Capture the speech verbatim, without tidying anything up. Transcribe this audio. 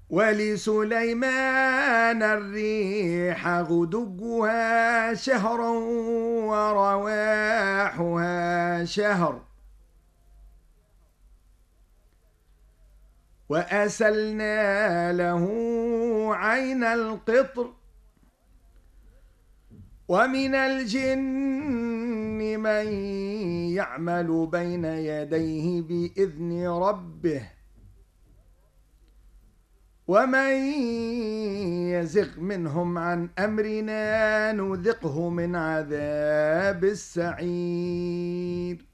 ولسليمان الريح غدوها شهر ورواحها شهر وأسلنا له عين القطر ومن الجن من يعمل بين يديه بإذن ربه ومن يزغ منهم عن أمرنا نذقه من عذاب السعير.